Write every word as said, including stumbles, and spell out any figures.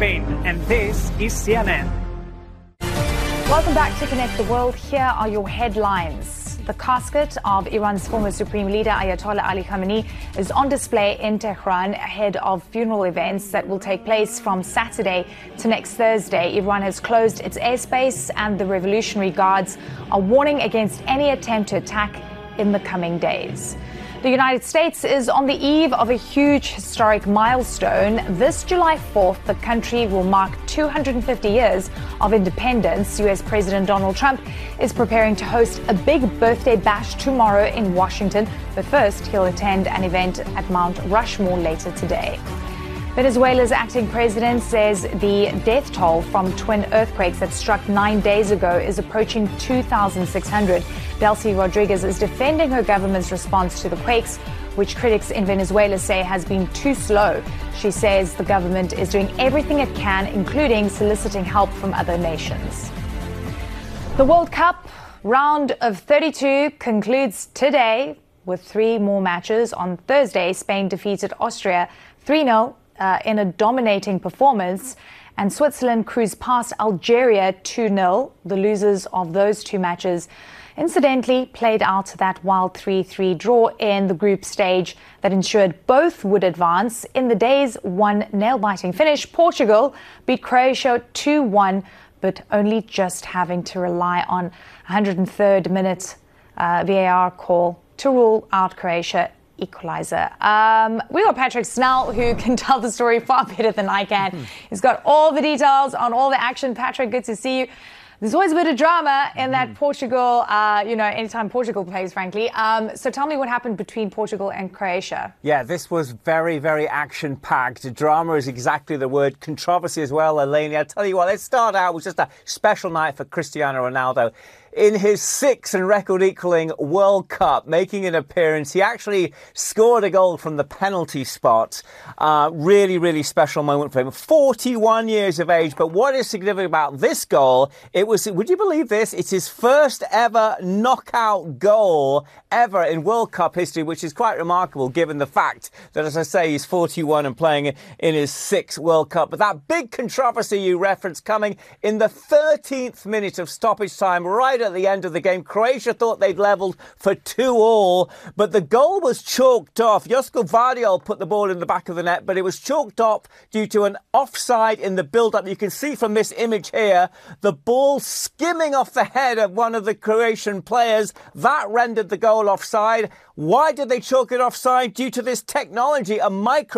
Spain, and this is C N N. Welcome back to Connect the World. Here are your headlines. The casket of Iran's former supreme leader Ayatollah Ali Khamenei is on display in Tehran ahead of funeral events that will take place from Saturday to next Thursday. Iran has closed its airspace, and the Revolutionary Guards are warning against any attempt to attack in the coming days. The United States is on the eve of a huge historic milestone. This July fourth, the country will mark two hundred fifty years of independence. U S President Donald Trump is preparing to host a big birthday bash tomorrow in Washington, but first he'll attend an event at Mount Rushmore later today. Venezuela's acting president says the death toll from twin earthquakes that struck nine days ago is approaching two thousand six hundred. Delcy Rodriguez is defending her government's response to the quakes, which critics in Venezuela say has been too slow. She says the government is doing everything it can, including soliciting help from other nations. The World Cup round of thirty-two concludes today with three more matches. On Thursday, Spain defeated Austria three nil. Uh, in a dominating performance, and Switzerland cruised past Algeria two nil. The losers of those two matches incidentally played out that wild three three draw in the group stage that ensured both would advance. In the day's one nail-biting finish, Portugal beat Croatia two one, but only just having to rely on one hundred third minute uh, V A R call to rule out Croatia equalizer. Um, we got Patrick Snell, who can tell the story far better than I can. Mm-hmm. He's got all the details on all the action. Patrick, good to see you. There's always a bit of drama in mm-hmm. that Portugal, uh, you know, anytime Portugal plays, frankly. Um, so tell me what happened between Portugal and Croatia. Yeah, this was very, very action-packed. Drama is exactly the word. Controversy as well, Eleni. I'll tell you what, let's start out with just a special night for Cristiano Ronaldo. In his sixth and record-equalling World Cup, making an appearance, he actually scored a goal from the penalty spot. Uh, really, really special moment for him. forty-one years of age, but what is significant about this goal, it was, would you believe this? It's his first ever knockout goal ever in World Cup history, which is quite remarkable given the fact that, as I say, he's forty-one and playing in his sixth World Cup. But that big controversy you referenced coming in the thirteenth minute of stoppage time, right at the end of the game. Croatia thought they'd levelled for two all, but the goal was chalked off. Josko Vardiol put the ball in the back of the net, but it was chalked off due to an offside in the build-up. You can see from this image here, the ball skimming off the head of one of the Croatian players. That rendered the goal offside. Why did they chalk it offside? Due to this technology, a micro